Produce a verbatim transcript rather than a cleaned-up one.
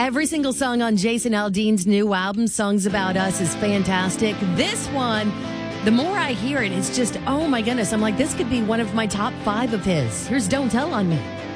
Every single song on Jason Aldean's new album, Songs About Us, is fantastic. This one, the more I hear it, it's just, oh my goodness. I'm like, this could be one of my top five of his. Here's Don't Tell on Me.